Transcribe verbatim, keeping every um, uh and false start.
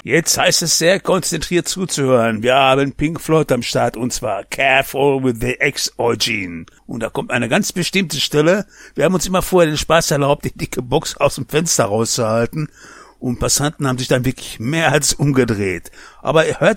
Jetzt heißt es sehr konzentriert zuzuhören. Wir haben Pink Floyd am Start und zwar Careful with the X-Origin. Und da kommt eine ganz bestimmte Stelle. Wir haben uns immer vorher den Spaß erlaubt, die dicke Box aus dem Fenster rauszuhalten. Und Passanten haben sich dann wirklich mehr als umgedreht. Aber hört